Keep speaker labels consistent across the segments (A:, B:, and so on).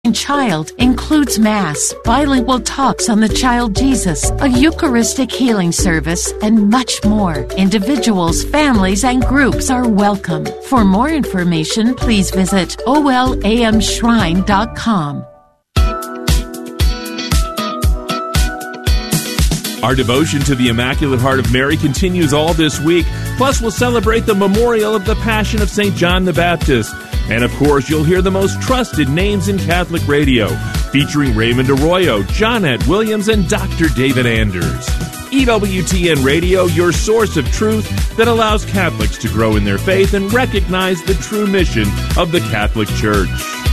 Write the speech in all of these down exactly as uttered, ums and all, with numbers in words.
A: and child includes Mass, bilingual talks on the child Jesus, a Eucharistic healing service, and much more. Individuals, families, and groups are welcome. For more information, please visit O L A M shrine dot com.
B: Our devotion to the Immaculate Heart of Mary continues all this week. Plus, we'll celebrate the memorial of the Passion of Saint John the Baptist. And, of course, you'll hear the most trusted names in Catholic radio, featuring Raymond Arroyo, Johnette Williams, and Doctor David Anders. E W T N Radio, your source of truth that allows Catholics to grow in their faith and recognize the true mission of the Catholic Church.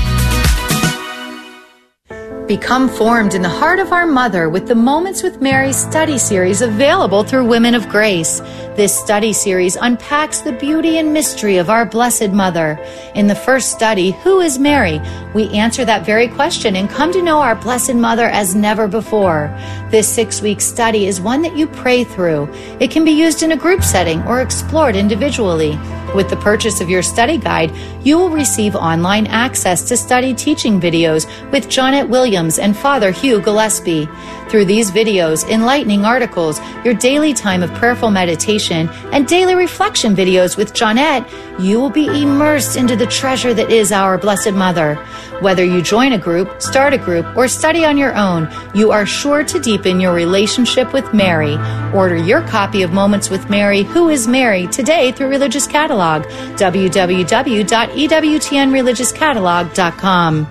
C: Become formed in the heart of our Mother with the Moments with Mary study series available through Women of Grace. This study series unpacks the beauty and mystery of our Blessed Mother. In the first study, Who is Mary? We answer that very question and come to know our Blessed Mother as never before. This six-week study is one that you pray through. It can be used in a group setting or explored individually. With the purchase of your study guide, you will receive online access to study teaching videos with Johnette Williams and Father Hugh Gillespie. Through these videos, enlightening articles, your daily time of prayerful meditation, and daily reflection videos with Johnette, you will be immersed into the treasure that is our Blessed Mother. Whether you join a group, start a group, or study on your own, you are sure to deepen your relationship with Mary. Order your copy of Moments with Mary, Who is Mary, today through Religious Catalog, w w w dot e w t n religious catalog dot com.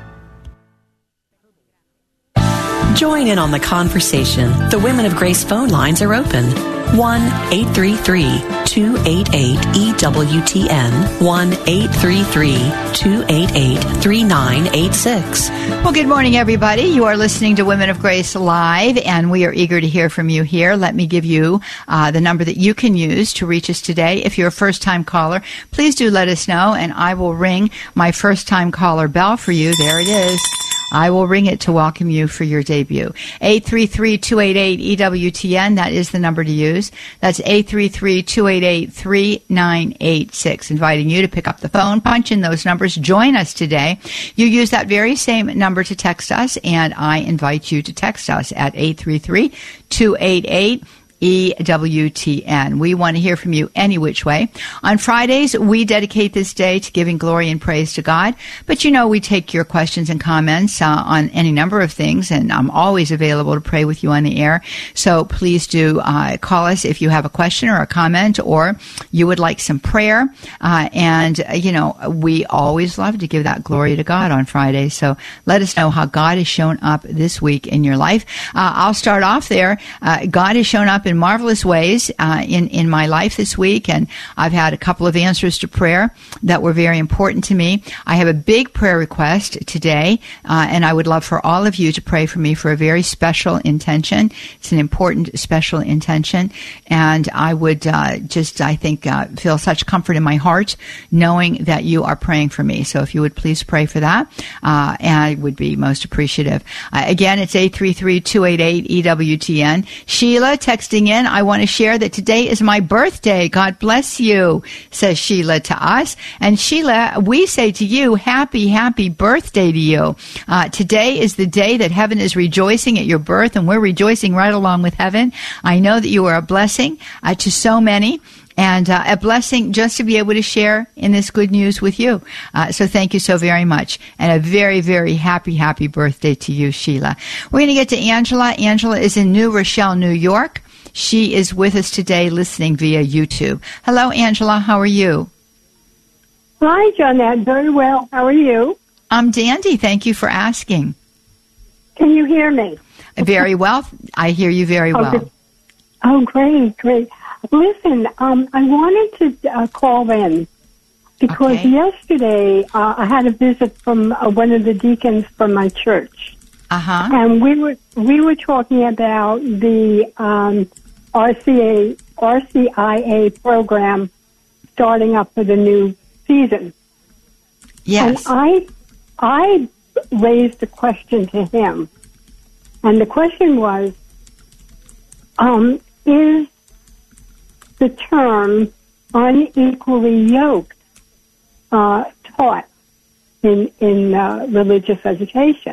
D: Join in on the conversation. The Women of Grace phone lines are open. one eight three three, two eight eight, E W T N, one eight three three, two eight eight, three nine eight six.
E: Well, good morning, everybody. You are listening to Women of Grace Live, and we are eager to hear from you here. Let me give you uh, the number that you can use to reach us today. If you're a first-time caller, please do let us know, and I will ring my first-time caller bell for you. There it is. I will ring it to welcome you for your debut. eight three three, two eight eight, E W T N, that is the number to use. That's eight three three, two eight eight, three nine eight six. Inviting you to pick up the phone, punch in those numbers, join us today. You use that very same number to text us, and I invite you to text us at eight three three, two eight eight, E W T N. We want to hear from you any which way. On Fridays, we dedicate this day to giving glory and praise to God. But you know, we take your questions and comments uh, on any number of things, and I'm always available to pray with you on the air. So please do uh, call us if you have a question or a comment, or you would like some prayer. Uh, and, uh, you know, we always love to give that glory to God on Fridays. So let us know how God has shown up this week in your life. Uh, I'll start off there. Uh, God has shown up in marvelous ways uh, in, in my life this week, and I've had a couple of answers to prayer that were very important to me. I have a big prayer request today, uh, and I would love for all of you to pray for me for a very special intention. It's an important, special intention, and I would uh, just, I think, uh, feel such comfort in my heart knowing that you are praying for me. So if you would please pray for that, uh, and I would be most appreciative. Uh, again, it's eight three three, two eight eight, E W T N. Sheila, texting in, I want to share that today is my birthday. God bless you, says Sheila to us. And Sheila, we say to you, happy, happy birthday to you. Uh, today is the day that heaven is rejoicing at your birth, and we're rejoicing right along with heaven. I know that you are a blessing uh, to so many. And uh, a blessing just to be able to share in this good news with you. Uh, so thank you so very much. And a very, very happy, happy birthday to you, Sheila. We're going to get to Angela. Angela is in New Rochelle, New York. She is with us today listening via YouTube. Hello, Angela. How are you?
F: Hi, Johnette. Very well. How are you?
E: I'm dandy. Thank you for asking.
F: Can you hear me?
E: Very well. I hear you very well.
F: Okay. Oh, great, great. Listen, um, I wanted to uh, call in because
E: okay.
F: yesterday uh, I had a visit from uh, one of the deacons from my church.
E: Uh-huh.
F: And we were we were talking about the um, R C A R C I A program starting up for the new season.
E: Yes.
F: And I I raised a question to him, and the question was, um, is the term unequally yoked uh, taught in in uh, religious education?